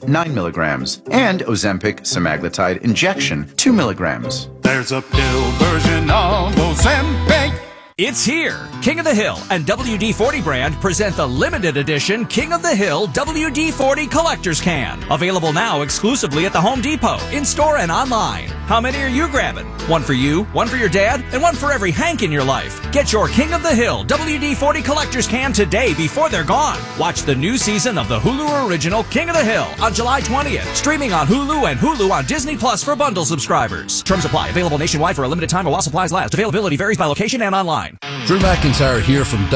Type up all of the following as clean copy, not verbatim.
9 milligrams, and Ozempic semaglutide injection, 2 milligrams. There's a pill version of Ozempic. It's here. King of the Hill and WD-40 brand present the limited edition King of the Hill WD-40 Collector's Can. Available now exclusively at the Home Depot, in-store and online. How many are you grabbing? One for you, one for your dad, and one for every Hank in your life. Get your King of the Hill WD-40 Collector's Can today before they're gone. Watch the new season of the Hulu original King of the Hill on July 20th. Streaming on Hulu and Hulu on Disney Plus for bundle subscribers. Terms apply. Available nationwide for a limited time or while supplies last. Availability varies by location and online. Drew McIntyre here from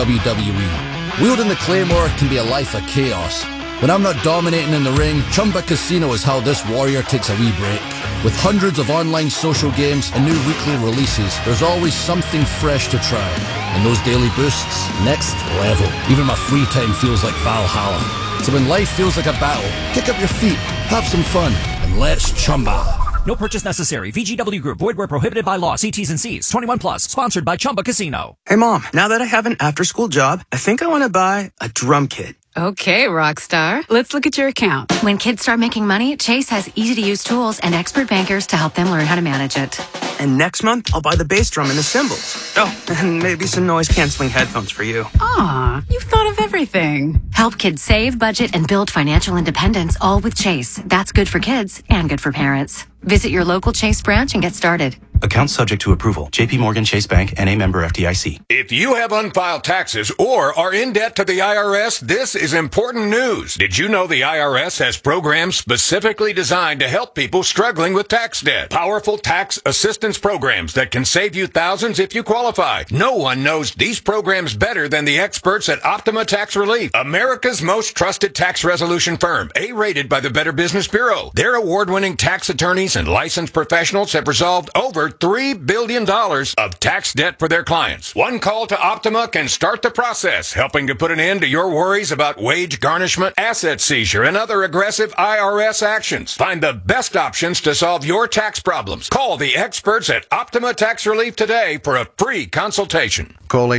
WWE. Wielding the Claymore can be a life of chaos. When I'm not dominating in the ring, Chumba Casino is how this warrior takes a wee break. With hundreds of online social games and new weekly releases, there's always something fresh to try. And those daily boosts, next level. Even my free time feels like Valhalla. So when life feels like a battle, kick up your feet, have some fun, and let's Chumba. No purchase necessary. VGW Group. Void where prohibited by law. See T's and C's. 21 plus. Sponsored by Chumba Casino. Hey, Mom. Now that I have an after-school job, I think I want to buy a drum kit. Okay, Rockstar. Let's look at your account. When kids start making money, Chase has easy-to-use tools and expert bankers to help them learn how to manage it. And next month, I'll buy the bass drum and the cymbals. Oh, and maybe some noise-canceling headphones for you. Aw, you've thought of everything. Help kids save, budget, and build financial independence, all with Chase. That's good for kids and good for parents. Visit your local Chase branch and get started. Account subject to approval. J.P. Morgan Chase Bank, N.A. member FDIC. If you have unfiled taxes or are in debt to the IRS, this is important news. Did you know the IRS has programs specifically designed to help people struggling with tax debt? Powerful tax assistance programs that can save you thousands if you qualify. No one knows these programs better than the experts at Optima Tax Relief, America's most trusted tax resolution firm, A-rated by the Better Business Bureau. Their award-winning tax attorneys and licensed professionals have resolved over $3 billion of tax debt for their clients. One call to Optima can start the process, helping to put an end to your worries about wage garnishment, asset seizure, and other aggressive IRS actions. Find the best options to solve your tax problems. Call the experts at Optima Tax Relief today for a free consultation. Call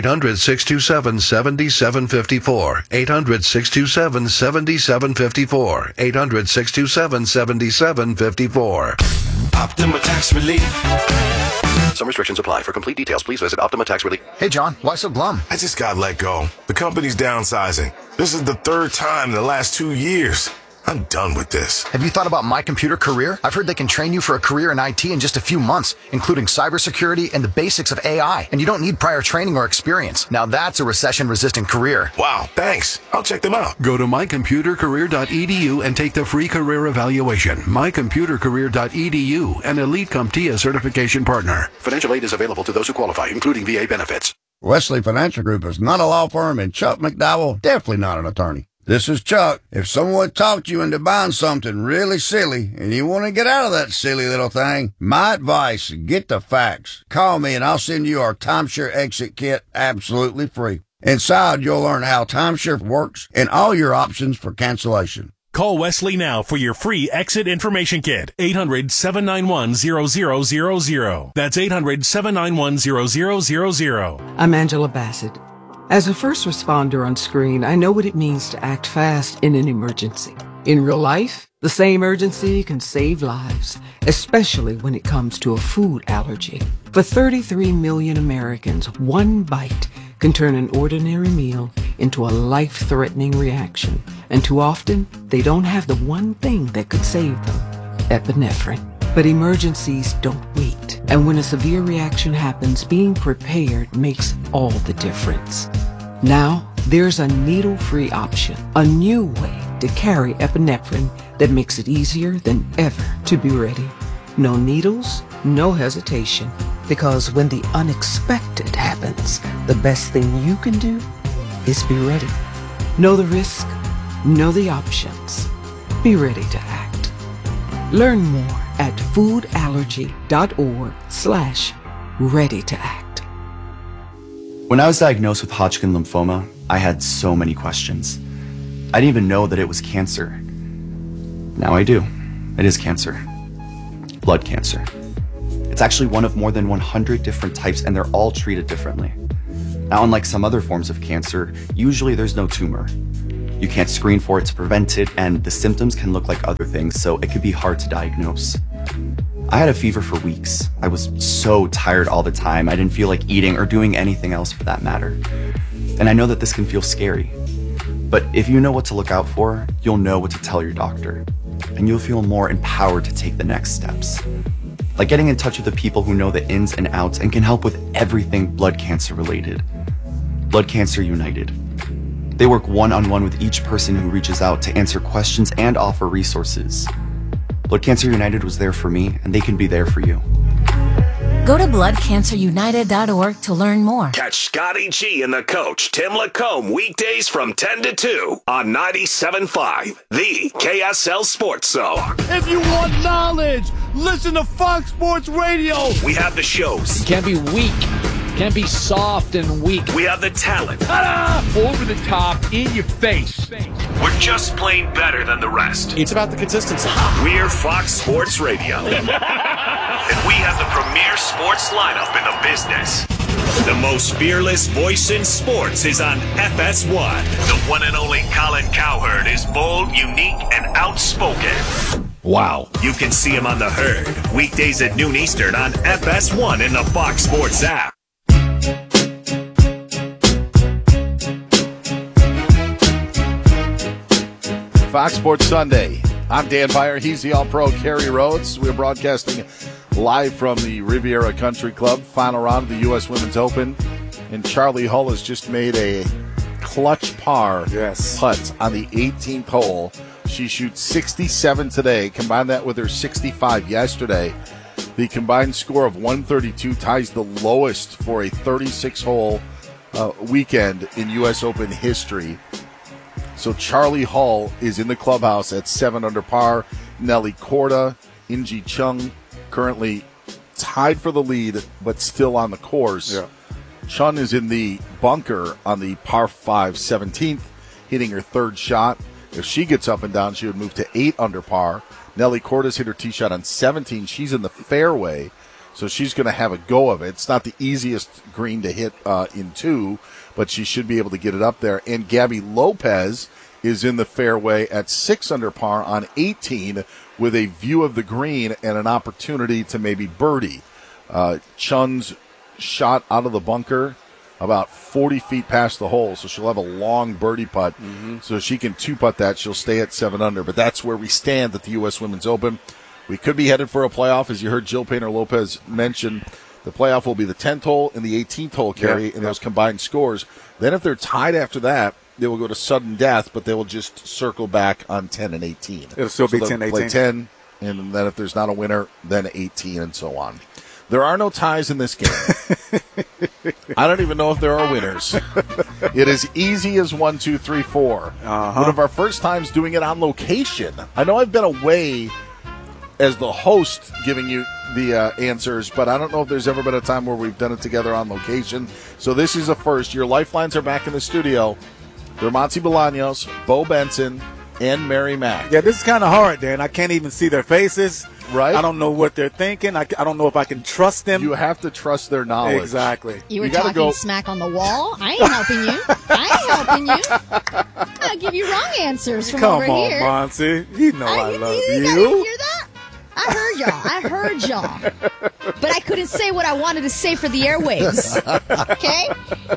800-627-7754. 800-627-7754. 800-627-7754. Optima Tax Relief. Some restrictions apply. For complete details, please visit Optima Tax Relief. Hey, John, why so glum? I just got let go. The company's downsizing. This is the third time in the last 2 years. I'm done with this. Have you thought about My Computer Career? I've heard they can train you for a career in IT in just a few months, including cybersecurity and the basics of AI. And you don't need prior training or experience. Now that's a recession-resistant career. Wow, thanks. I'll check them out. Go to mycomputercareer.edu and take the free career evaluation. mycomputercareer.edu, an Elite CompTIA certification partner. Financial aid is available to those who qualify, including VA benefits. Wesley Financial Group is not a law firm, and Chuck McDowell definitely not an attorney. This is Chuck. If someone talked you into buying something really silly and you want to get out of that silly little thing, my advice, get the facts. Call me and I'll send you our timeshare exit kit absolutely free. Inside, you'll learn how timeshare works and all your options for cancellation. Call Wesley now for your free exit information kit. 800-791-0000. That's 800-791-0000. I'm Angela Bassett. As a first responder on screen, I know what it means to act fast in an emergency. In real life, the same urgency can save lives, especially when it comes to a food allergy. For 33 million Americans, one bite can turn an ordinary meal into a life-threatening reaction. And too often, they don't have the one thing that could save them, epinephrine. But emergencies don't wait. And when a severe reaction happens, being prepared makes all the difference. Now, there's a needle-free option, a new way to carry epinephrine that makes it easier than ever to be ready. No needles, no hesitation. Because when the unexpected happens, the best thing you can do is be ready. Know the risk, know the options. Be ready to act. Learn more at foodallergy.org/ready to act. When I was diagnosed with Hodgkin lymphoma, I had so many questions. I didn't even know that it was cancer. Now I do. It is cancer. Blood cancer. It's actually one of more than 100 different types, and they're all treated differently. Now, unlike some other forms of cancer, usually there's no tumor. You can't screen for it to prevent it, and the symptoms can look like other things, so it could be hard to diagnose. I had a fever for weeks. I was so tired all the time, I didn't feel like eating or doing anything else for that matter. And I know that this can feel scary. But if you know what to look out for, you'll know what to tell your doctor. And you'll feel more empowered to take the next steps. Like getting in touch with the people who know the ins and outs and can help with everything blood cancer related. Blood Cancer United. They work one-on-one with each person who reaches out to answer questions and offer resources. Blood Cancer United was there for me, and they can be there for you. Go to bloodcancerunited.org to learn more. Catch Scotty G and the coach, Tim Lacombe, weekdays from 10 to 2 on 97.5, the KSL Sports Zone. If you want knowledge, listen to Fox Sports Radio. We have the shows. You can't be weak. Can't be soft and weak. We have the talent. Ta-da! Over the top, in your face. We're just plain better than the rest. It's about the consistency. We're Fox Sports Radio. And we have the premier sports lineup in the business. The most fearless voice in sports is on FS1. The one and only Colin Cowherd is bold, unique, and outspoken. Wow. You can see him on The Herd, weekdays at noon Eastern on FS1 in the Fox Sports app. Fox Sports Sunday. I'm Dan Beyer. He's the All-Pro Kerry Rhodes. We're broadcasting live from the Riviera Country Club, final round of the U.S. Women's Open. And Charlie Hull has just made a clutch par putt on the 18th hole. She shoots 67 today. Combine that with her 65 yesterday. The combined score of 132 ties the lowest for a 36-hole weekend in U.S. Open history. So Charlie Hull is in the clubhouse at 7 under par. Nelly Korda, Inji Chung currently tied for the lead, but still on the course. Yeah. Chun is in the bunker on the par 5 17th, hitting her third shot. If she gets up and down, she would move to 8 under par. Nelly Korda's hit her tee shot on 17. She's in the fairway, so she's going to have a go of it. It's not the easiest green to hit in 2, but she should be able to get it up there. And Gabby Lopez is in the fairway at 6 under par on 18 with a view of the green and an opportunity to maybe birdie. Chun's shot out of the bunker about 40 feet past the hole, so she'll have a long birdie putt. So if she can 2-putt that, she'll stay at 7 under. But that's where we stand at the U.S. Women's Open. We could be headed for a playoff, as you heard Jill Painter-Lopez mention. The playoff will be the 10th hole and the 18th hole, Kerry, in those combined scores. Then if they're tied after that, they will go to sudden death, but they will just circle back on 10 and 18. It'll still be 10-18. Play 10, and then if there's not a winner, then 18, and so on. There are no ties in this game. I don't even know if there are winners. It is easy as 1, 2, 3, 4. One of our first times doing it on location. I know I've been away as the host giving you the answers, but I don't know if there's ever been a time where we've done it together on location. So this is a first. Your lifelines are back in the studio. They're Monty Bolaños, Bo Benson, and Mary Mack. Yeah, this is kind of hard, Dan. I can't even see their faces. Right. I don't know what they're thinking. I don't know if I can trust them. You have to trust their knowledge. Exactly. You were talking smack on the wall. I ain't helping you. I ain't helping you. I'll give you wrong answers from over here. Come on, Monty. You know I love you. You hear that? I heard y'all. But I couldn't say what I wanted to say for the airwaves. Okay?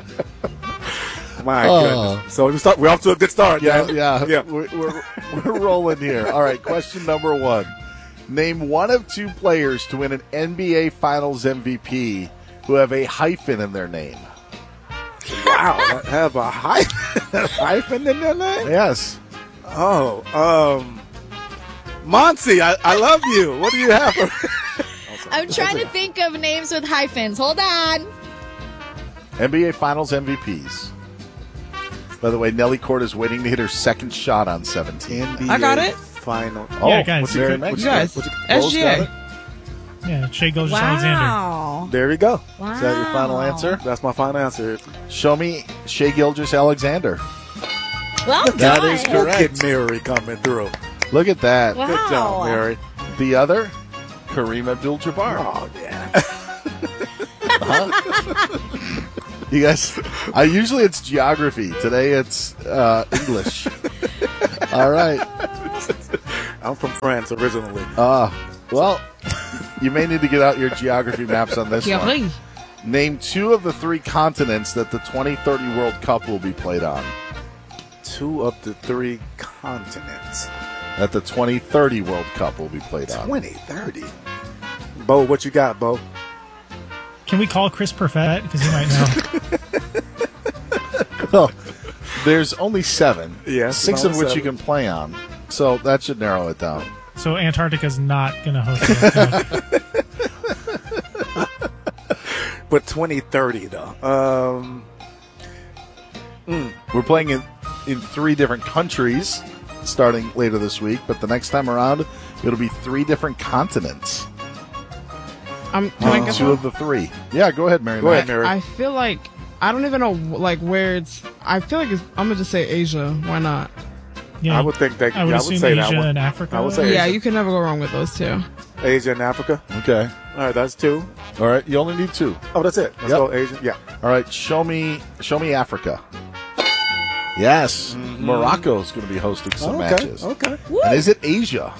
My goodness. So we're off to a good start. Yeah. We're rolling here. All right, question number 1. Name one of 2 players to win an NBA Finals MVP who have a hyphen in their name. Wow, have a hyphen in their name? Yes. Monty, I love you. What do you have? I'm trying to think of names with hyphens. Hold on. NBA Finals MVPs. By the way, Nelly Korda's waiting to hit her second shot on 17. NBA I got it. Final. Yeah, guys. You guys. SGA. Yeah, Shea Gilgeous-Alexander. There we go. Wow. Is that your final answer? That's my final answer. Show me Shea Gilgeous-Alexander. Well done. That is correct. Look at Mary coming through. Look at that. Wow. Good job, Mary. The other, Kareem Abdul-Jabbar. Oh, yeah. You guys, usually it's geography. Today it's English. All right. I'm from France originally. Well, you may need to get out your geography maps on this Yeah, one. please. Name 2 of the 3 continents that the 2030 World Cup will be played on. 2 of the 3 continents. That the 2030 World Cup will be played on. 2030. Bo, what you got, Bo? Can we call Chris Perfett? Because he might know. Well, there's only 7. Yes, 6 of only which you 7. can play on. So that should narrow it down. So Antarctica's not going to host it. But 2030, though. We're playing in 3 different countries starting later this week, but the next time around, it'll be 3 different continents. Can I guess 2 one? of the 3. Yeah, go ahead, Mary. Go ahead, Mary. I feel like I don't even know where it's. I feel like I'm gonna just say Asia. Why not? Yeah, I would think that. I would I assume would say that Asia one. and Africa. I would say Yeah, Asia. you can never go wrong with those 2. Asia and Africa. Okay. All right, that's 2. All right, you only need 2. Oh, that's it. Let's Yep. go Asia. Yeah. All right, show me Africa. Yes, Morocco's going to be hosting some matches. Okay. And is it Asia?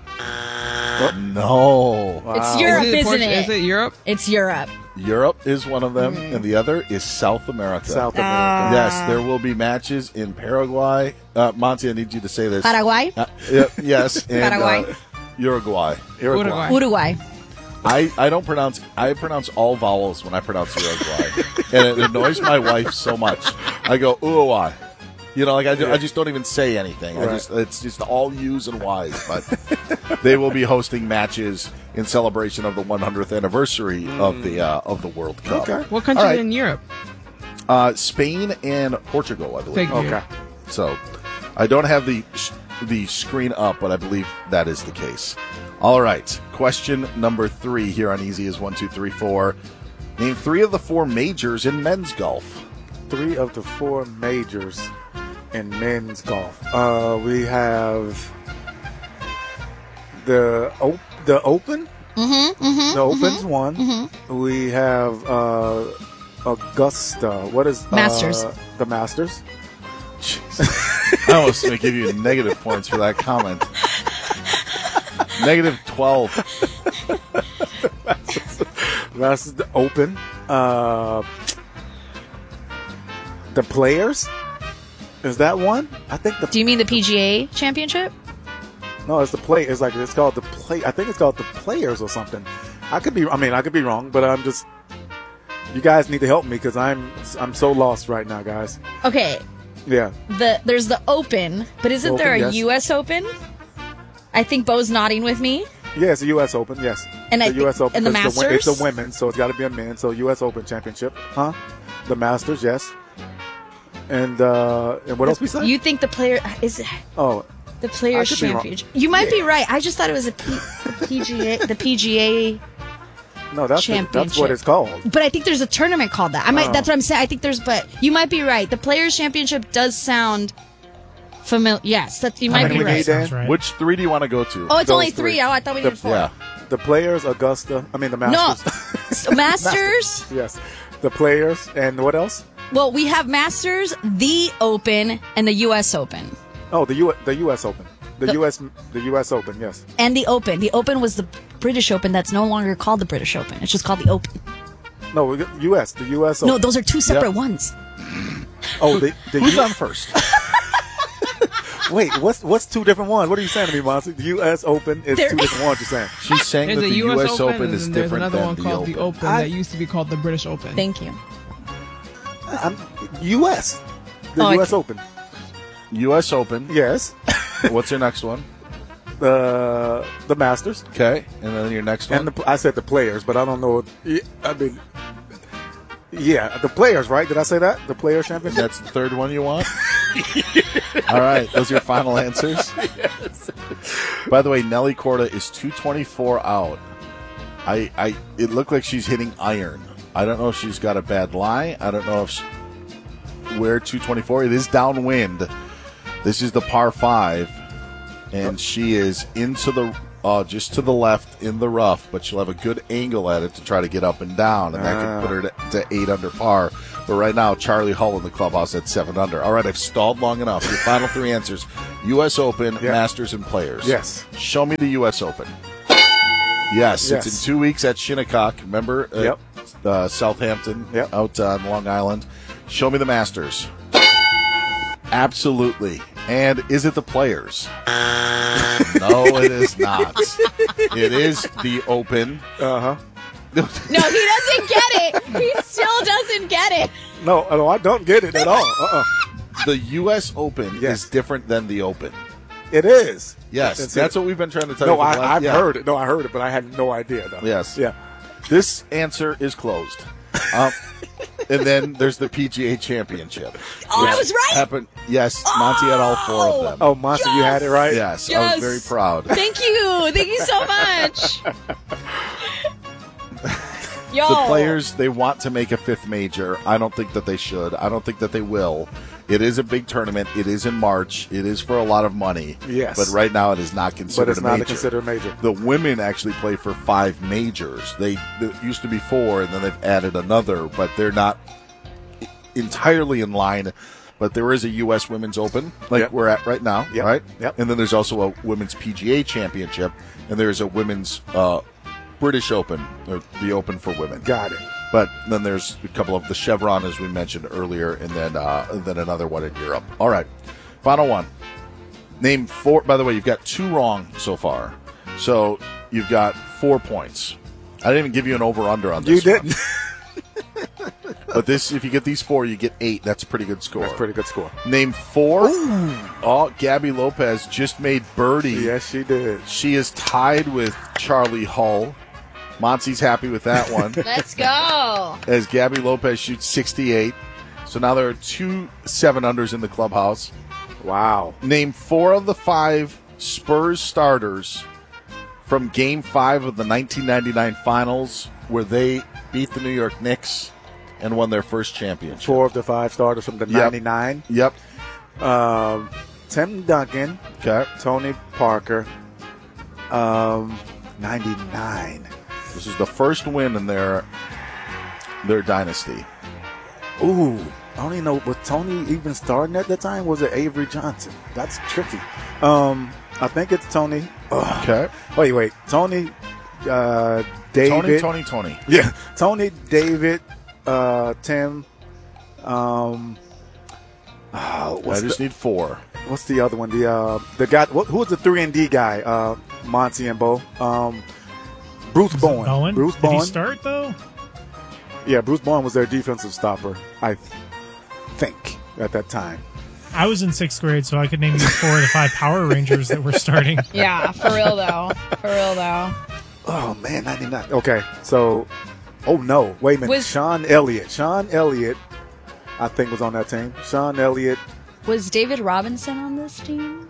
No. It's Europe, isn't Is it? it Europe? It's Europe. Europe is one of them, and the other is South America. South America. Yes, there will be matches in Paraguay. Monty, I need you to say this. Paraguay? Yes, and Paraguay. Uruguay. Uruguay. I pronounce all vowels when I pronounce Uruguay, and it annoys my wife so much. I go Uruguay. You know, like I just don't even say anything. Right. It's just all U's and Y's. But they will be hosting matches in celebration of the 100th anniversary of the World Cup. Okay. What country All right. in Europe? Spain and Portugal, I believe. Figure. Okay. So I don't have the screen up, but I believe that is the case. All right. Question number 3 here on Easy is 1, 2, 3, 4. Name 3 of the 4 majors in men's golf. 3 of the 4 majors in men's golf. We have the Open. The Open's one. We have Augusta. What is Masters. The Masters. I almost going to give you negative points for that comment. Negative 12. That's the Open. The Players. Is that one? I think the. Do you mean the PGA Championship? No, it's the play. It's called the play. I think it's called the Players or something. I could be wrong, but I'm just. You guys need to help me because I'm so lost right now, guys. Okay. Yeah. There's the Open, but isn't there a Open, yes. U.S. Open? I think Bo's nodding with me. Yeah, it's the U.S. Open. Yes. And the U.S. Open. and the 'cause Masters. It's a women, so it's got to be a man. So U.S. Open Championship, huh? The Masters, yes. And what else we say? You think the player is Oh, the Players I could be wrong. Championship? You might be right. I just thought it was the PGA. The PGA. no, that's what it's called. But I think there's a tournament called that. That's what I'm saying. I think but you might be right. The Players Championship does sound familiar. Yes, you might many be we right. need, Dan? Sounds right. Which 3 do you want to go to? Oh, it's Those only 3. 3. Oh, I thought we did 4. Yeah. The Players, Augusta. I mean the Masters. No, Masters. Yes. The Players, and what else? Well, we have Masters, the Open, and the U.S. Open. Oh, the U.S. Open. The U.S. Open. Yes. And the Open. The Open was the British Open. That's no longer called the British Open. It's just called the Open. No, the U.S. The U.S. Open. No, those are 2 separate ones. Oh, the Who's on first? Wait, what's 2 different ones? What are you saying to me, Monty? The U.S. Open is 2 There- different ones. You're saying? She's saying There's that a the U.S. U.S. Open, Open is and there's different another than one the called Open. the Open that used to be called the British Open. Thank you. U.S. The Oh, U.S. Open. U.S. Open. Yes. What's your next one? The Masters. Okay, and then your next one. And I said the Players, but I don't know. I mean, yeah, the Players, right? Did I say that? The Players Championship. That's the 3rd one you want? All right, those are your final answers? Yes. By the way, Nelly Corda is 224 out. It looked like she's hitting iron. I don't know if she's got a bad lie. I don't know if where 224. It is downwind. This is the par 5, and she is into the just to the left in the rough, but she'll have a good angle at it to try to get up and down, and that could put her to 8 under par. But right now, Charlie Hull in the clubhouse at 7 under. All right, I've stalled long enough. Your final 3 answers: U.S. Open, Masters, and Players. Yes. Show me the U.S. Open. Yes. It's in 2 weeks at Shinnecock. Remember? Southampton, out on Long Island. Show me the Masters. Absolutely. And is it the Players? No, it is not. It is the Open. Uh-huh. No, he doesn't get it. He still doesn't get it. No, I don't get it at all. The U.S. Open is different than the Open. It is. Yes, that's what we've been trying to tell you. No, I've heard it. No, I heard it, but I had no idea, though. Yes. Yeah. This answer is closed. And then there's the PGA Championship. Oh, I was right. Happened. Yes, Monty had all 4 of them. Oh, Monty, you had it right? Yes, I was very proud. Thank you. Thank you so much. Yo. The Players, they want to make a 5th major. I don't think that they should. I don't think that they will. It is a big tournament. It is in March. It is for a lot of money. Yes. But right now it is not considered a major. But it's not considered a major. The women actually play for 5 majors. It used to be 4, and then they've added another, but they're not entirely in line. But there is a U.S. Women's Open, like we're at right now, right? Yep. And then there's also a Women's PGA Championship, and there's a Women's British Open, or the Open for women. Got it. But then there's a couple of the Chevron, as we mentioned earlier, and then another one in Europe. All right, final one. Name 4. By the way, you've got 2 wrong so far, so you've got 4 points. I didn't even give you an over/under on this. You didn't. But this, if you get these 4, you get 8. That's a pretty good score. That's a pretty good score. Name 4. Ooh. Oh, Gabby Lopez just made birdie. Yes, she did. She is tied with Charlie Hull. Monty's happy with that one. Let's go. As Gabby Lopez shoots 68. So now there are 2 7-unders in the clubhouse. Wow. Name 4 of the 5 Spurs starters from Game 5 of the 1999 Finals, where they beat the New York Knicks and won their first championship. 4 of the 5 starters from the 99. Yep. Tim Duncan. Okay. Tony Parker. 99. This is the first win in their dynasty. Ooh. I don't even know. Was Tony even starting at the time? Was it Avery Johnson? That's tricky. I think it's Tony. Ugh. Okay. Wait. Tony, David. Tony. Yeah. Tony, David, Tim. I just need 4. What's the other one? The guy. Who was the 3-and-D guy? Monty and Bo. Bruce Bowen. Bruce Bowen. Did he start though? Yeah, Bruce Bowen was their defensive stopper, I think, at that time. I was in 6th grade, so I could name you 4 of the 5 Power Rangers that were starting. Yeah, for real though. Oh man, 99. Okay, so, oh no, wait a minute. Sean Elliott, I think was on that team. Sean Elliott. Was David Robinson on this team?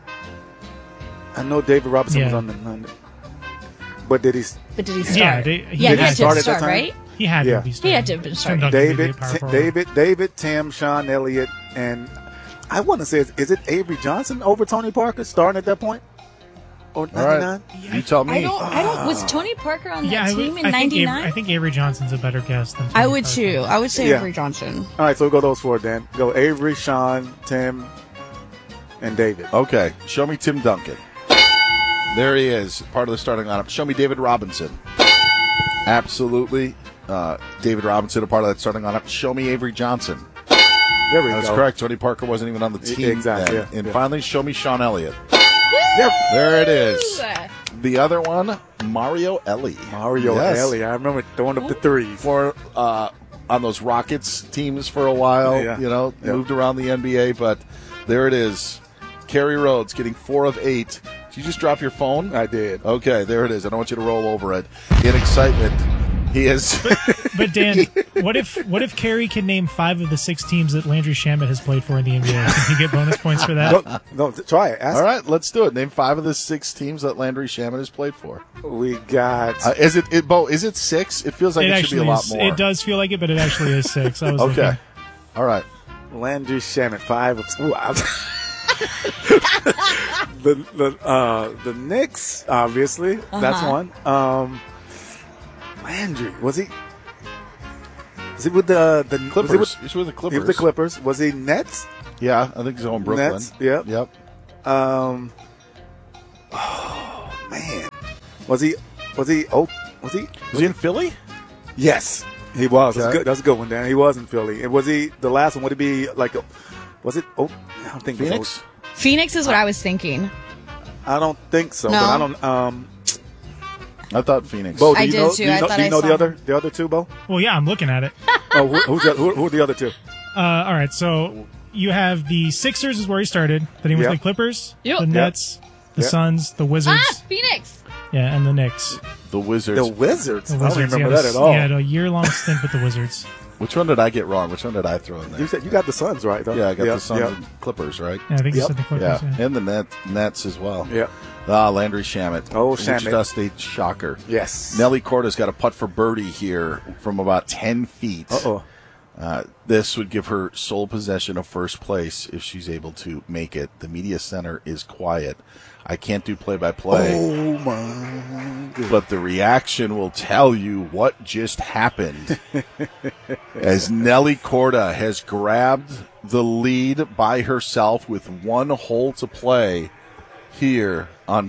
I know David Robinson was on the. But did he start? Yeah, he had to start, right? He had to be started. He had to have been starting. David, Tim, Sean Elliott, and I want to say, is it Avery Johnson over Tony Parker starting at that point? Or 99? Right. You tell me. I don't. Was Tony Parker on that team in 99? I think Avery Johnson's a better guess than Tony I would Parker. too. I would say Avery Johnson. All right, so we'll go those 4 then. Go Avery, Sean, Tim, and David. Okay, show me Tim Duncan. There he is, part of the starting lineup. Show me David Robinson. Absolutely. David Robinson, a part of that starting lineup. Show me Avery Johnson. There we go. That's correct. Tony Parker wasn't even on the team. Exactly. Then. And finally, show me Sean Elliott. Yep. There it is. The other one, Mario Ellie. Ellie. I remember throwing up the 3s. For on those Rockets teams for a while. Moved around the NBA, but there it is. Kerry Rhodes getting 4 of 8. Did you just drop your phone? I did. Okay, there it is. I don't want you to roll over it. In excitement, he is. But Dan, what if Kerry can name 5 of the 6 teams that Landry Shamet has played for in the NBA? Can he get bonus points for that? No, try it. All right, let's do it. Name 5 of the 6 teams that Landry Shamet has played for. We got. Is it Bo? Is it 6? It feels like it should be a lot more. It does feel like it, but it actually is 6. I was okay. Looking. All right. Landry Shamet 5 of. Wow. The Knicks, obviously. That's one. Landry, was he? Is he with the Clippers. He's with the Clippers. He was the Clippers. Was he Nets? Yeah, I think he's on Brooklyn. Nets. Yep. Yep. Oh man, was he in Philly? Yes, he was. Okay. That's good. That's a good one, Dan. He was in Philly. And was he the last one? Would it be like? Was it? Oh, I don't think Phoenix. Phoenix is what I was thinking. I don't think so. No. But I don't. I thought Phoenix. Bo, do I you did know? too. Do you I know, thought do you I know saw the other two, Bo? Well, yeah, I'm looking at it. Oh, who are the other two? All right, so you have the Sixers is where he started. Then he went to the Clippers, the Nets, the Suns, the Wizards. Phoenix. Yeah, and the Knicks. The Wizards. The Wizards. The I don't Wizards. remember that at all. He had a year-long stint with the Wizards. Which one did I get wrong? Which one did I throw in there? You said you got the Suns right, though. Yeah, I got the Suns and Clippers, right? Yeah, I think you said the Clippers. Yeah, and the Nets as well. Yeah. Landry Shamet. Oh, Shamet. Wichita State shocker. Yes. Nelly Corda's got a putt for birdie here from about 10 feet. Uh-oh. This would give her sole possession of first place if she's able to make it. The media center is quiet. I can't do play-by-play. Oh, my goodness. But the reaction will tell you what just happened as Nelly Corda has grabbed the lead by herself with 1 hole to play here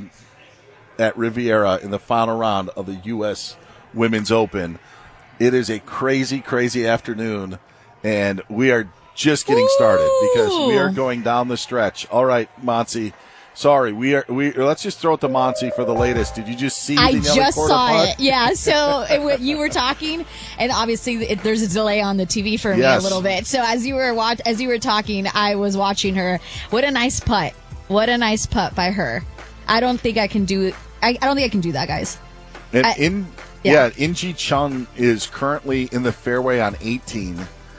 at Riviera in the final round of the U.S. Women's Open. It is a crazy, crazy afternoon, and we are just getting started because we are going down the stretch. All right, Monty. Sorry, we let's just throw it to Monty for the latest. Did you just see the I Nelly just Corda saw putt? it. Yeah, so you were talking, and obviously there's a delay on the TV for me a little bit. So as you were talking, I was watching her. What a nice putt! What a nice putt by her. I don't think I can do. I don't think I can do that, guys. And Inji Chung is currently in the fairway on 18.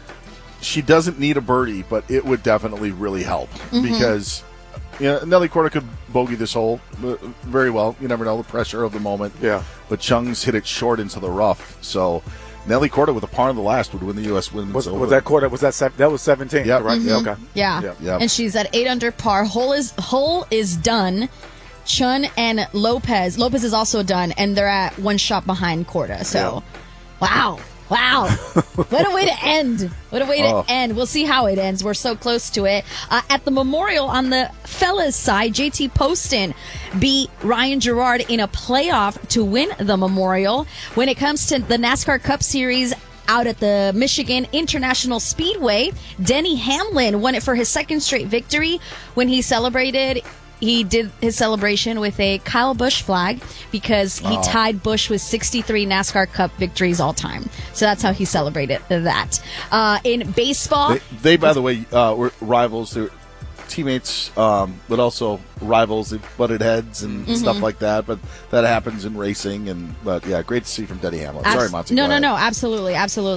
She doesn't need a birdie, but it would definitely really help because Nelly Corda could bogey this hole very well. You never know, the pressure of the moment. Yeah. But Chung's hit it short into the rough. So Nelly Corda with a par on the last would win the U.S. Women's Open. Was that Corda? That was 17? Yeah, right. Mm-hmm. Okay. Yeah. And she's at 8 under par. Hole is done. Chun and Lopez is also done, and they're at 1 shot behind Corda. So, wow. What a way to end. What a way to end. We'll see how it ends. We're so close to it. At the Memorial on the fellas side, JT Poston beat Ryan Gerard in a playoff to win the Memorial. When it comes to the NASCAR Cup Series, out at the Michigan International Speedway, Denny Hamlin won it for his 2nd straight victory. When he celebrated, he did his celebration with a Kyle Busch flag because he tied Busch with 63 NASCAR Cup victories all time. So that's how he celebrated that. In baseball, they by the way, were rivals. They're teammates, but also rivals. They butted heads and stuff like that. But that happens in racing. But yeah, great to see from Denny Hamlin. Sorry, Monty. No, absolutely.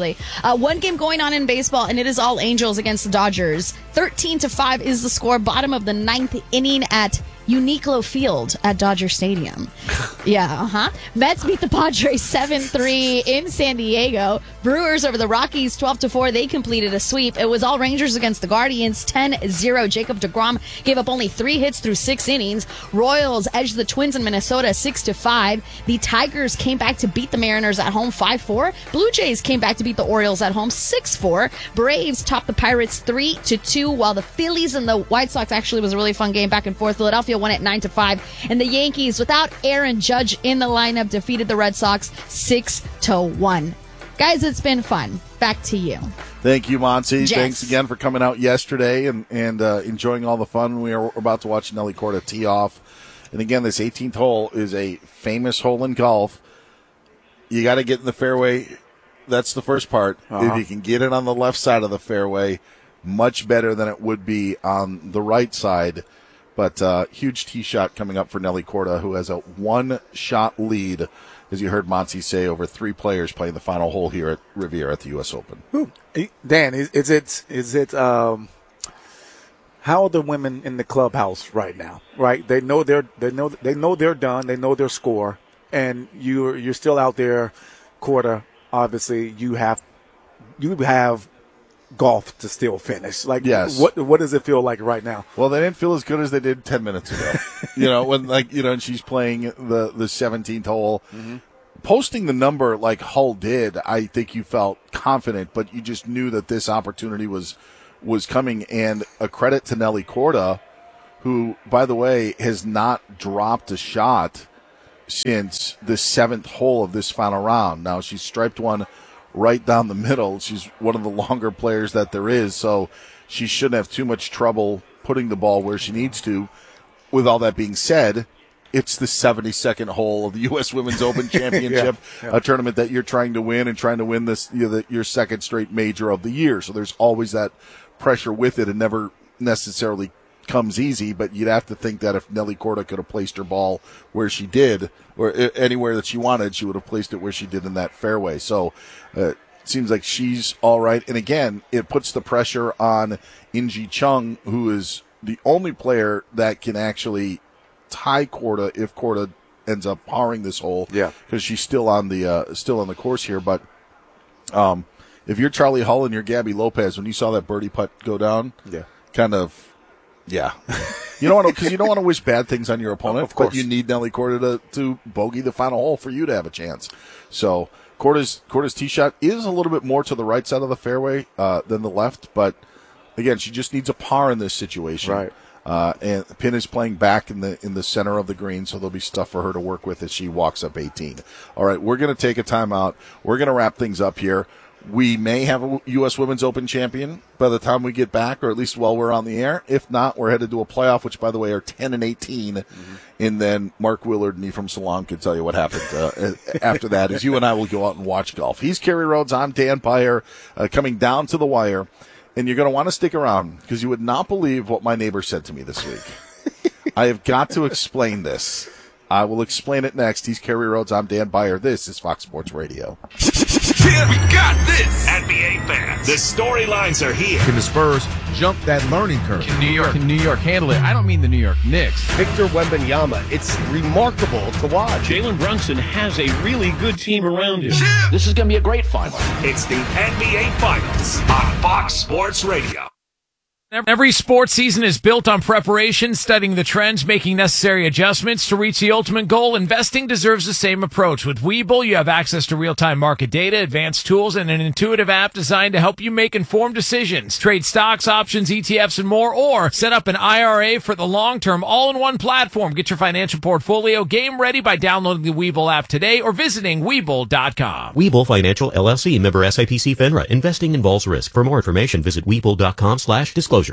1 game going on in baseball, and it is all Angels against the Dodgers. 13-5 is the score. Bottom of the 9th inning at Uniqlo Field at Dodger Stadium. Mets beat the Padres 7-3 in San Diego. Brewers over the Rockies 12-4. They completed a sweep. It was all Rangers against the Guardians 10-0. Jacob deGrom gave up only 3 hits through 6 innings. Royals edged the Twins in Minnesota 6-5. The Tigers came back to beat the Mariners at home 5-4. Blue Jays came back to beat the Orioles at home 6-4. Braves topped the Pirates 3-2, while the Phillies and the White Sox actually was a really fun game back and forth. Philadelphia won at 9-5, and the Yankees, without Aaron Judge in the lineup, defeated the Red Sox 6-1. Guys, it's been fun. Back to you. Thank you, Monty. Yes. Thanks again for coming out yesterday and enjoying all the fun. We are about to watch Nelly Corda tee off. And again, this 18th hole is a famous hole in golf. You got to get in the fairway. That's the first part. If you can get it on the left side of the fairway, much better than it would be on the right side. But huge tee shot coming up for Nelly Corda, who has a 1-shot lead, as you heard Monty say, over 3 players playing the final hole here at Riviera at the U.S. Open. Dan, is it how are the women in the clubhouse right now? Right, they know they're done. They know their score, and you're still out there, Corda. Obviously, you have golf to still finish. Like, yes. What does it feel like right now? Well, they didn't feel as good as they did 10 minutes ago. And she's playing the 17th hole. posting the number like Hull did, I think you felt confident, but you just knew that this opportunity was coming. And a credit to Nelly Korda, who, by the way, has not dropped a shot since the 7th hole of this final round. Now, she's striped one right down the middle. She's one of the longer players that there is, so she shouldn't have too much trouble putting the ball where she needs to. With all that being said, it's the 72nd hole of the U.S. Women's Open Championship, a tournament that you're trying to win and trying to win this, your second straight major of the year. So there's always that pressure with it, and never necessarily comes easy, but you'd have to think that if Nelly Korda could have placed her ball where she did, or anywhere that she wanted, she would have placed it where she did in that fairway. So it seems like she's all right. And again, it puts the pressure on In-Ji Chung, who is the only player that can actually tie Korda if Korda ends up parring this hole. Yeah, because she's still on the course here. But if you're Charlie Hull and you're Gabby Lopez, when you saw that birdie putt go down, you don't want to wish bad things on your opponent. Of course, but you need Nelly Korda to bogey the final hole for you to have a chance. So Korda's tee shot is a little bit more to the right side of the fairway than the left, but again, she just needs a par in this situation. Right. And the pin is playing back in the center of the green, so there'll be stuff for her to work with as she walks up 18. All right, we're going to take a timeout. We're going to wrap things up here. We may have a U.S. Women's Open champion by the time we get back, or at least while we're on the air. If not, we're headed to a playoff, which, by the way, are 10 and 18. Mm-hmm. And then Mark Willard and Ephraim Salon can tell you what happened after that, as you and I will go out and watch golf. He's Kerry Rhodes. I'm Dan Beyer, coming down to the wire. And you're going to want to stick around, because you would not believe what my neighbor said to me this week. I have got to explain this. I will explain it next. He's Kerry Rhodes. I'm Dan Beyer. This is Fox Sports Radio. Yeah, we got this! NBA fans, the storylines are here. Can the Spurs jump that learning curve? Can New York handle it? I don't mean the New York Knicks. Victor Wembanyama, it's remarkable to watch. Jalen Brunson has a really good team around him. Yeah. This is going to be a great final. It's the NBA Finals on Fox Sports Radio. Every sports season is built on preparation, studying the trends, making necessary adjustments to reach the ultimate goal. Investing deserves the same approach. With Webull, you have access to real-time market data, advanced tools, and an intuitive app designed to help you make informed decisions. Trade stocks, options, ETFs, and more, or set up an IRA for the long-term all-in-one platform. Get your financial portfolio game ready by downloading the Webull app today or visiting Webull.com. Webull Financial LLC, member SIPC FINRA. Investing involves risk. For more information, visit Webull.com/disclosures.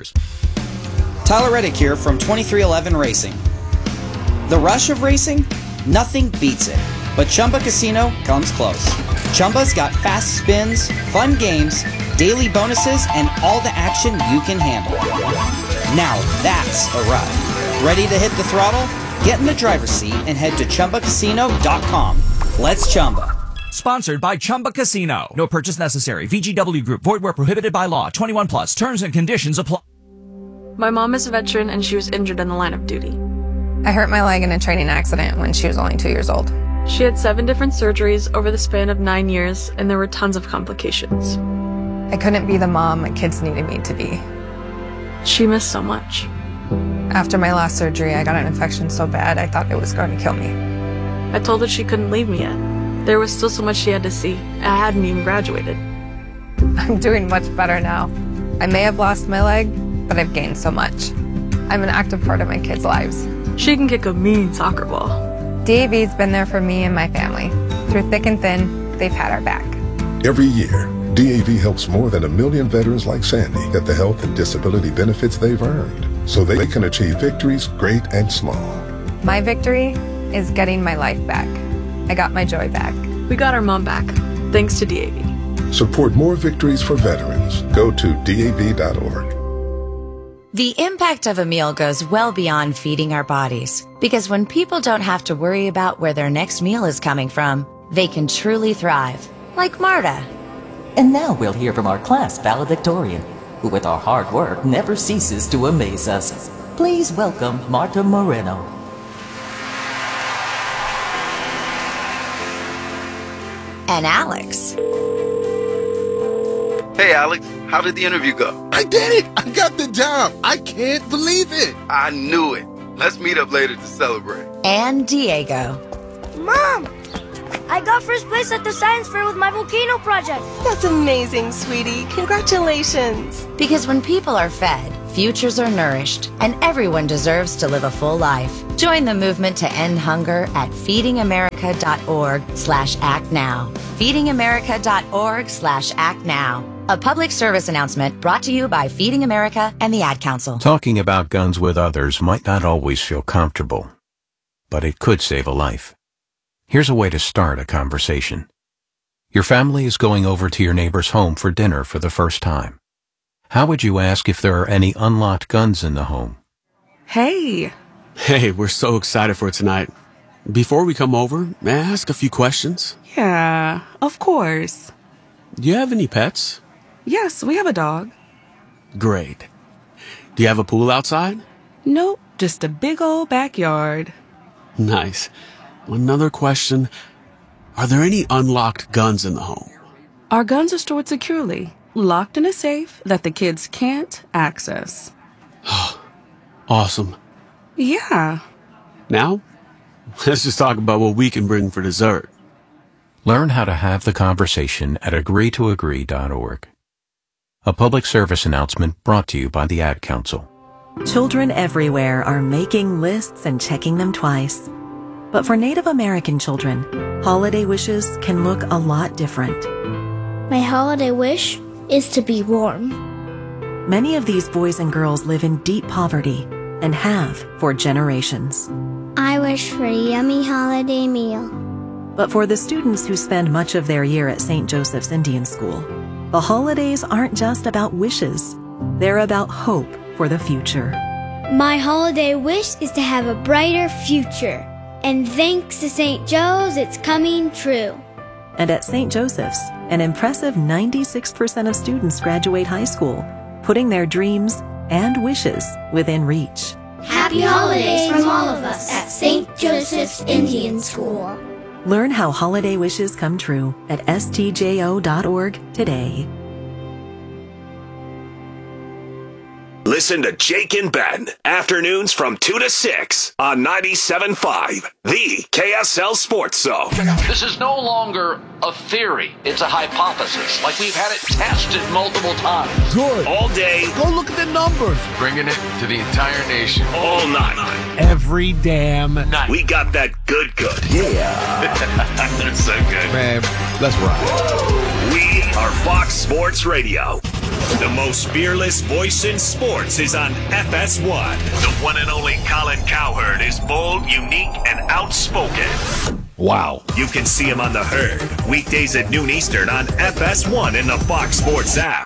Tyler Reddick here from 2311 Racing. The rush of racing? Nothing beats it. But Chumba Casino comes close. Chumba's got fast spins, fun games, daily bonuses, and all the action you can handle. Now that's a ride. Ready to hit the throttle? Get in the driver's seat and head to ChumbaCasino.com. Let's Chumba. Sponsored by Chumba Casino. No purchase necessary. VGW Group. Void where prohibited by law. 21 plus. Terms and conditions apply. My mom is a veteran and she was injured in the line of duty. I hurt my leg in a training accident when she was only 2 years old. She had 7 different surgeries over the span of 9 years, and there were tons of complications. I couldn't be the mom my kids needed me to be. She missed so much. After my last surgery, I got an infection so bad I thought it was going to kill me. I told her she couldn't leave me yet. There was still so much she had to see. I hadn't even graduated. I'm doing much better now. I may have lost my leg, but I've gained so much. I'm an active part of my kids' lives. She can kick a mean soccer ball. DAV's been there for me and my family. Through thick and thin, they've had our back. Every year, DAV helps more than 1 million veterans like Sandy get the health and disability benefits they've earned, so they can achieve victories great and small. My victory is getting my life back. I got my joy back. We got our mom back, thanks to DAV. Support more victories for veterans. Go to DAV.org. The impact of a meal goes well beyond feeding our bodies. Because when people don't have to worry about where their next meal is coming from, they can truly thrive. Like Marta. And now we'll hear from our class valedictorian, who with our hard work never ceases to amaze us. Please welcome Marta Moreno. And Alex. Hey, Alex, how did the interview go? I did it! I got the job! I can't believe it! I knew it. Let's meet up later to celebrate. And Diego. Mom! I got first place at the science fair with my volcano project. That's amazing, sweetie. Congratulations. Because when people are fed, futures are nourished, and everyone deserves to live a full life. Join the movement to end hunger at feedingamerica.org/actnow. feedingamerica.org/actnow. A public service announcement brought to you by Feeding America and the Ad Council. Talking about guns with others might not always feel comfortable, but it could save a life. Here's a way to start a conversation. Your family is going over to your neighbor's home for dinner for the first time. How would you ask if there are any unlocked guns in the home? Hey, we're so excited for tonight. Before we come over, may I ask a few questions? Yeah, of course. Do you have any pets? Yes, we have a dog. Great. Do you have a pool outside? Nope, just a big old backyard. Nice. Another question. Are there any unlocked guns in the home? Our guns are stored securely, locked in a safe that the kids can't access. Awesome. Yeah. Now, let's just talk about what we can bring for dessert. Learn how to have the conversation at agreetoagree.org. A public service announcement brought to you by the Ad Council. Children everywhere are making lists and checking them twice. But for Native American children, holiday wishes can look a lot different. My holiday wish is to be warm. Many of these boys and girls live in deep poverty and have for generations. I wish for a yummy holiday meal. But for the students who spend much of their year at St. Joseph's Indian School, the holidays aren't just about wishes. They're about hope for the future. My holiday wish is to have a brighter future. And thanks to St. Joe's, it's coming true. And at St. Joseph's, an impressive 96% of students graduate high school, putting their dreams and wishes within reach. Happy holidays from all of us at St. Joseph's Indian School. Learn how holiday wishes come true at stjo.org today. Listen to Jake and Ben, afternoons from 2 to 6 on 97.5, the KSL Sports Zone. This is no longer a theory. It's a hypothesis. Like we've had it tested multiple times. Good. All day. Go look at the numbers. Bringing it to the entire nation. All night. Every damn night. We got that good. Yeah. That's so good. Man, let's ride. We are Fox Sports Radio. The most fearless voice in sports is on FS1. The one and only Colin Cowherd is bold, unique, and outspoken. Wow. You can see him on The Herd, weekdays at noon Eastern on FS1 in the Fox Sports app.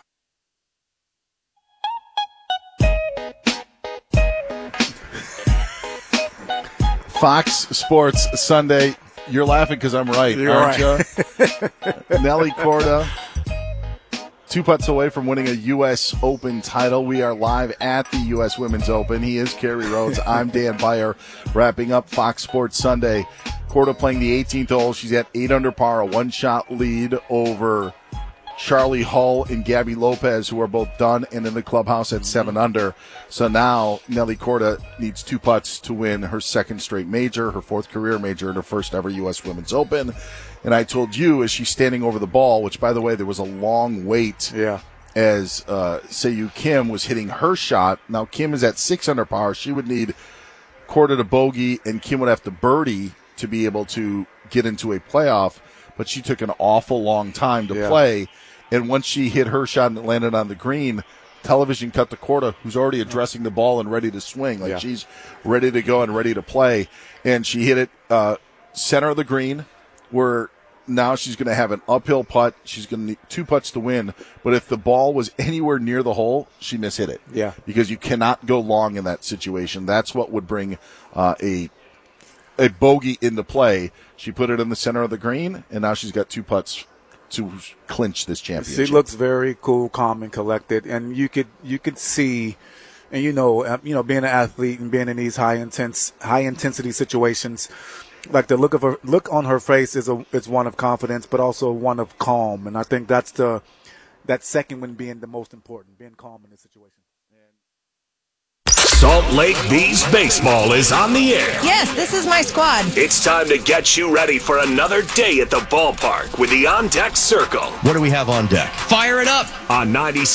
Fox Sports Sunday. You're laughing because I'm right, aren't you? Nelly Korda, 2 putts away from winning a U.S. Open title. We are live at the U.S. Women's Open. He is Kerry Rhodes. I'm Dan Beyer, wrapping up Fox Sports Sunday. Korda playing the 18th hole. She's at 8 under par, a one-shot lead over Charlie Hull and Gabby Lopez, who are both done and in the clubhouse at 7 under. So now Nelly Korda needs 2 putts to win her second straight major, her 4th career major, and her first ever U.S. Women's Open. And I told you, as she's standing over the ball, which, by the way, there was a long wait as Seiyu Kim was hitting her shot. Now, Kim is at 6 under par. She would need Korda to bogey, and Kim would have to birdie to be able to get into a playoff. But she took an awful long time to play. And once she hit her shot and it landed on the green, television cut to Korda, who's already addressing the ball and ready to swing. Like she's ready to go and ready to play. And she hit it center of the green, where now she's going to have an uphill putt. She's going to need 2 putts to win. But if the ball was anywhere near the hole, she mishit it. Yeah. Because you cannot go long in that situation. That's what would bring a bogey into play. She put it in the center of the green, and now she's got 2 putts to clinch this championship. She looks very cool, calm, and collected, and you could see, and you know, being an athlete and being in these high intensity situations, like the look on her face is one of confidence, but also one of calm, and I think that's that second one being the most important, being calm in this situation. Salt Lake Bees baseball is on the air. Yes, this is my squad. It's time to get you ready for another day at the ballpark with the On Deck Circle. What do we have on deck? Fire it up on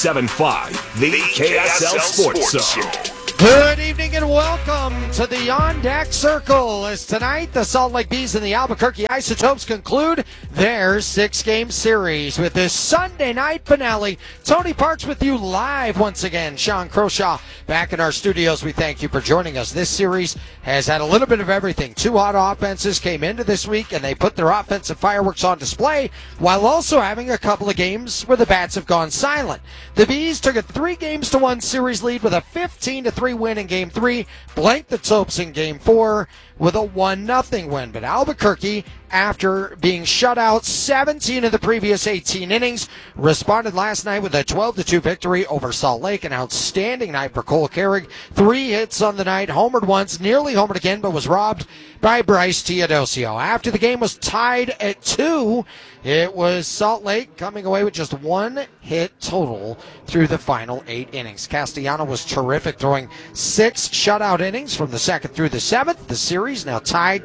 97.5, the KSL Sports Zone. Good evening and welcome to the On Deck Circle. As tonight, the Salt Lake Bees and the Albuquerque Isotopes conclude their 6-game series with this Sunday night finale. Tony Parks with you live once again. Sean Croshaw back in our studios. We thank you for joining us. This series has had a little bit of everything. Two hot offenses came into this week and they put their offensive fireworks on display while also having a couple of games where the bats have gone silent. The Bees took a 3-1 series lead with a 15-3 win in Game 3, blanked the Topes in Game 4 with a 1-0 win. But Albuquerque, after being shut out 17 of the previous 18 innings, responded last night with a 12-2 victory over Salt Lake. An outstanding night for Cole Carrig. 3 hits on the night, homered once, nearly homered again, but was robbed by Bryce Teodosio. After the game was tied at 2, it was Salt Lake coming away with just 1 hit total through the final 8 innings. Castellano was terrific, throwing 6 shutout innings from the 2nd through the 7th. The series now tied,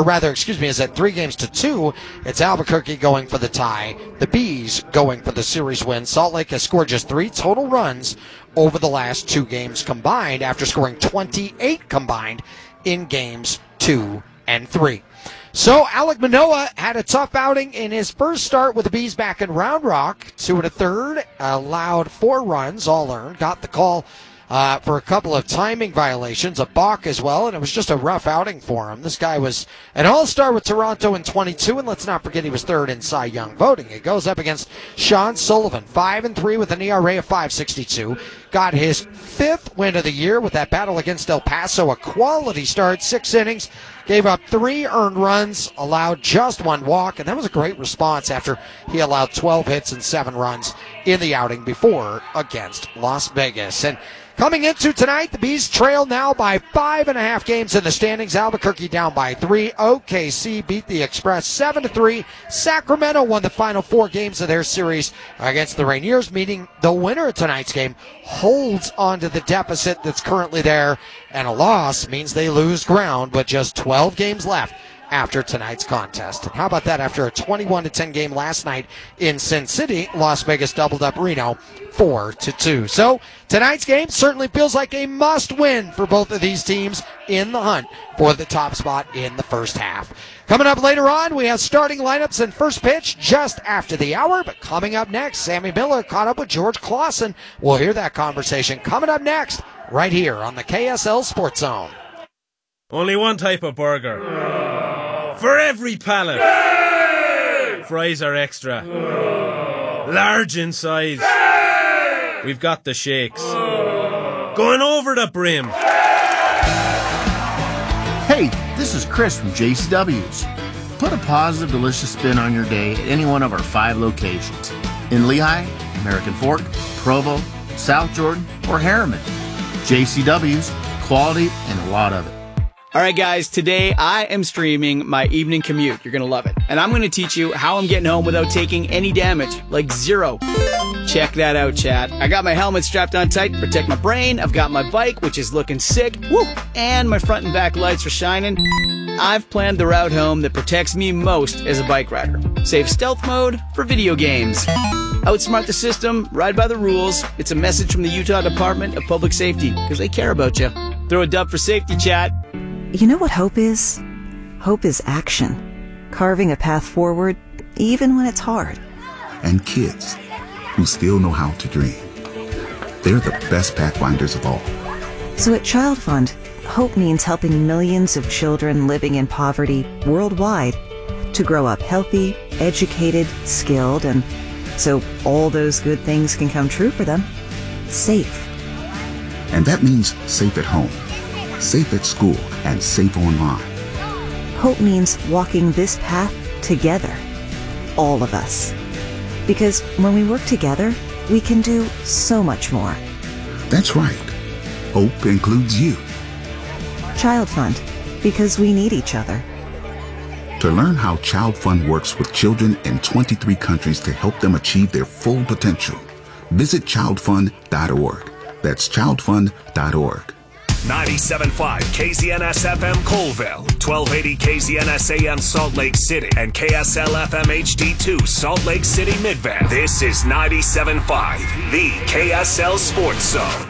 is at 3-2. It's Albuquerque going for the tie, the Bees going for the series win. Salt Lake has scored just 3 total runs over the last 2 games combined after scoring 28 combined in games 2 and 3. So Alec Manoah had a tough outing in his first start with the Bees back in Round Rock. 2 1/3, allowed 4 runs, all earned, got the call for a couple of timing violations, a balk as well, and it was just a rough outing for him. This guy was an all-star with Toronto in 22, and let's not forget he was 3rd in Cy Young voting. It goes up against Sean Sullivan, 5-3 with an ERA of 5.62. Got his 5th win of the year with that battle against El Paso, a quality start, 6 innings. Gave up 3 earned runs, allowed just 1 walk, and that was a great response after he allowed 12 hits and 7 runs in the outing before against Las Vegas. And coming into tonight, the Bees trail now by 5.5 games in the standings. Albuquerque down by 3. OKC beat the Express 7-3. Sacramento won the final 4 games of their series against the Rainiers, meaning the winner of tonight's game holds onto the deficit that's currently there, and a loss means they lose ground with just 12 games left after tonight's contest. And how about that? After a 21-10 game last night in Sin City, Las Vegas doubled up Reno 4-2. So tonight's game certainly feels like a must-win for both of these teams in the hunt for the top spot in the first half. Coming up later on, we have starting lineups and first pitch just after the hour. But coming up next, Sammy Miller caught up with George Clausen. We'll hear that conversation coming up next right here on the KSL Sports Zone. Only one type of burger. For every pallet. Fries are extra. Large in size. We've got the shakes. Going over the brim. Hey, this is Chris from JCW's. Put a positive, delicious spin on your day at any one of our 5 locations. In Lehigh, American Fork, Provo, South Jordan, or Harriman. JCW's, quality and a lot of it. All right, guys, today I am streaming my evening commute. You're going to love it. And I'm going to teach you how I'm getting home without taking any damage, like 0. Check that out, chat. I got my helmet strapped on tight to protect my brain. I've got my bike, which is looking sick. Woo! And my front and back lights are shining. I've planned the route home that protects me most as a bike rider. Save stealth mode for video games. Outsmart the system, ride by the rules. It's a message from the Utah Department of Public Safety, because they care about you. Throw a dub for safety, chat. You know what hope is? Hope is action. Carving a path forward, even when it's hard. And kids who still know how to dream. They're the best pathfinders of all. So at Child Fund, hope means helping millions of children living in poverty worldwide to grow up healthy, educated, skilled, and so all those good things can come true for them. Safe. And that means safe at home, safe at school, and safe online. Hope means walking this path together. All of us. Because when we work together, we can do so much more. That's right. Hope includes you. Child Fund. Because we need each other. To learn how Child Fund works with children in 23 countries to help them achieve their full potential, visit childfund.org. That's childfund.org. 97.5 KZNS FM Colville, 1280 KZNS AM Salt Lake City, and KSL FM HD2 Salt Lake City Midvale. This is 97.5, the KSL Sports Zone.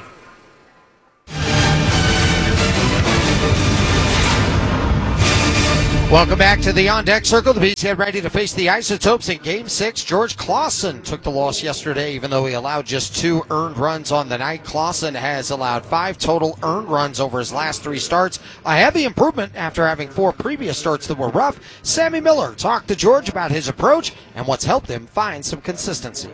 Welcome back to the On Deck Circle. The Bees get ready to face the Isotopes in Game 6. George Clausen took the loss yesterday, even though he allowed just 2 earned runs on the night. Clausen has allowed 5 total earned runs over his last 3 starts, a heavy improvement after having 4 previous starts that were rough. Sammy Miller talked to George about his approach and what's helped him find some consistency.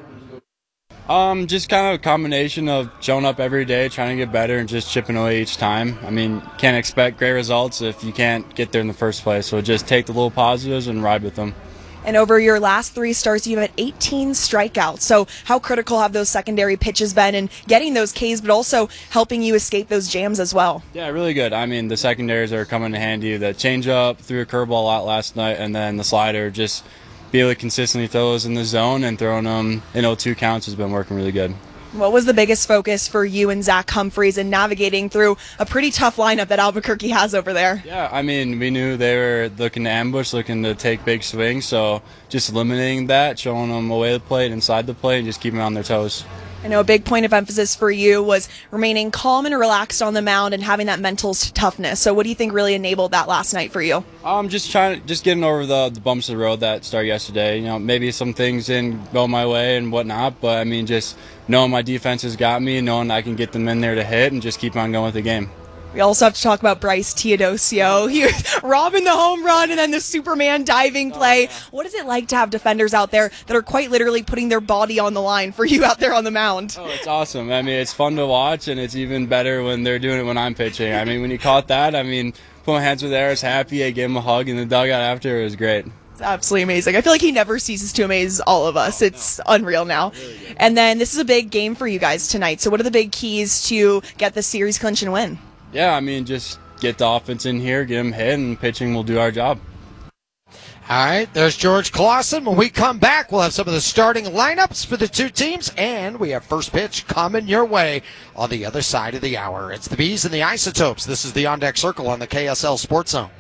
Just kind of a combination of showing up every day, trying to get better, and just chipping away each time. I mean, can't expect great results if you can't get there in the first place. So just take the little positives and ride with them. And over your last 3 starts, you've had 18 strikeouts. So how critical have those secondary pitches been in getting those Ks, but also helping you escape those jams as well? Yeah, really good. I mean, the secondaries are coming in handy. The changeup, threw a curveball a lot last night, and then the slider, just be able to consistently throw those in the zone and throwing them in 0-2 counts has been working really good. What was the biggest focus for you and Zach Humphreys in navigating through a pretty tough lineup that Albuquerque has over there? Yeah, I mean, we knew they were looking to ambush, looking to take big swings, so just eliminating that, showing them away the plate, inside the plate, and just keeping them on their toes. I know a big point of emphasis for you was remaining calm and relaxed on the mound and having that mental toughness. So what do you think really enabled that last night for you? Just getting over the bumps of the road that started yesterday. You know, maybe some things didn't go my way and whatnot, but I mean, just knowing my defense has got me, knowing I can get them in there to hit and just keep on going with the game. We also have to talk about Bryce Teodosio. He robbing the home run and then the Superman diving play. What is it like to have defenders out there that are quite literally putting their body on the line for you out there on the mound? Oh, it's awesome. I mean, it's fun to watch, and it's even better when they're doing it when I'm pitching. I mean, when you caught that, I mean, put my hands with there, I was happy. I gave him a hug in the dugout after. It was great. It's absolutely amazing. I feel like he never ceases to amaze all of us. It's unreal now. And then this is a big game for you guys tonight. So what are the big keys to get the series clinch and win? Yeah, I mean, just get the offense in here, get them hit, and pitching will do our job. All right, there's George Clausen. When we come back, we'll have some of the starting lineups for the 2 teams, and we have first pitch coming your way on the other side of the hour. It's the Bees and the Isotopes. This is the On Deck Circle on the KSL Sports Zone.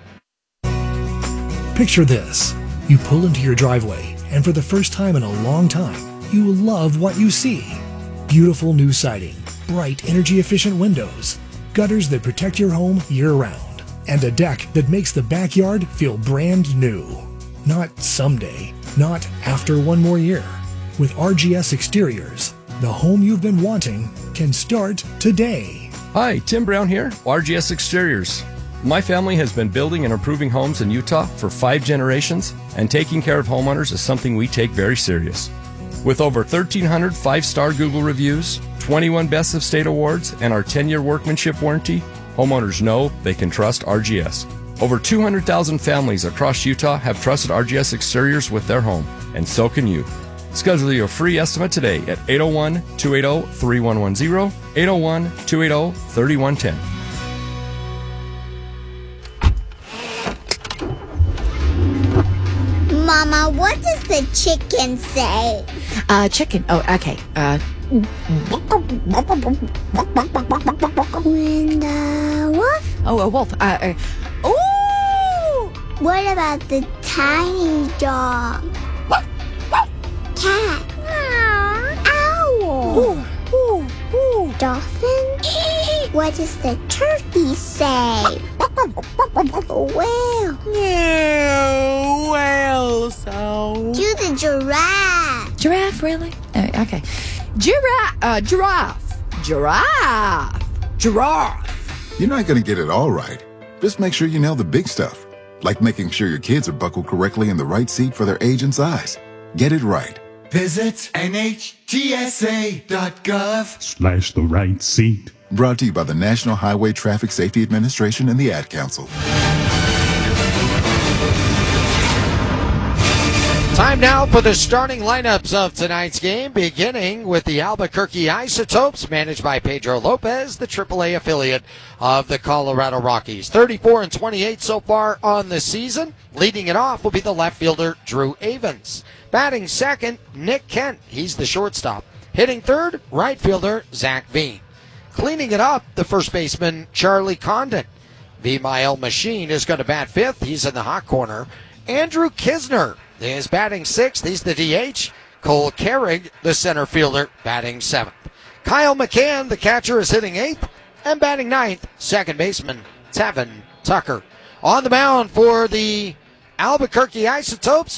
Picture this. You pull into your driveway, and for the first time in a long time, you will love what you see. Beautiful new siding, bright energy-efficient windows, gutters that protect your home year-round, and a deck that makes the backyard feel brand new. Not someday, not after 1 more year. With RGS Exteriors, the home you've been wanting can start today. Hi, Tim Brown here, RGS Exteriors. My family has been building and improving homes in Utah for 5 generations, and taking care of homeowners is something we take very serious. With over 1,300 5-star Google reviews, 21 Best of State awards, and our 10-year workmanship warranty, homeowners know they can trust RGS. Over 200,000 families across Utah have trusted RGS Exteriors with their home, and so can you. Schedule your free estimate today at 801-280-3110, 801-280-3110. Mama, what does the chicken say? Chicken. Oh, okay. And wolf? Oh, a wolf. Ooh! What about the tiny dog? Cat? Owl? Dolphin? What does the turkey say? Whale? Yeah, whale sound. Do the giraffe. Giraffe, really? Okay. Giraffe. Giraffe. You're not going to get it all right. Just make sure you nail the big stuff, like making sure your kids are buckled correctly in the right seat for their age and size. Get it right. Visit NHTSA.gov/the right seat. Brought to you by the National Highway Traffic Safety Administration and the Ad Council. Time now for the starting lineups of tonight's game, beginning with the Albuquerque Isotopes, managed by Pedro Lopez, the AAA affiliate of the Colorado Rockies. 34-28 so far on the season. Leading it off will be the left fielder, Drew Avens. Batting second, Nick Kent. He's the shortstop. Hitting third, right fielder, Zach Veen. Cleaning it up, the first baseman, Charlie Condon. Vimael Machine is going to bat fifth. He's in the hot corner. Andrew Kisner is batting sixth. He's the DH. Cole Carrig, the center fielder, batting seventh. Kyle McCann, the catcher, is hitting eighth. And batting ninth, second baseman, Tevin Tucker. On the mound for the Albuquerque Isotopes,